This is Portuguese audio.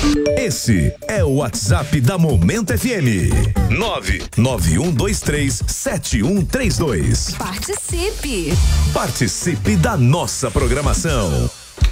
Esse é o WhatsApp da Momento FM. 991237132. Participe! Participe da nossa programação.